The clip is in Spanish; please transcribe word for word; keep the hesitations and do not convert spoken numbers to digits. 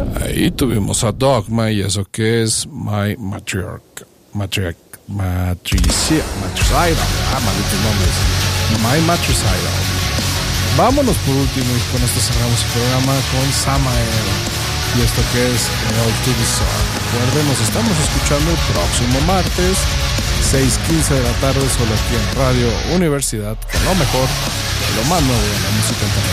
Ahí tuvimos a Dogma y eso que es My Matriarch. Matriarch. Matricia. Matricidal. Ah, malditos nombres. My Matricidal. Vámonos por último y con esto cerramos el programa con Samael. Y esto que es El to the Sun. Recuerden, nos estamos escuchando el próximo martes, seis quince de la tarde, solo aquí en Radio Universidad, con lo mejor, lo más nuevo de la música internacional.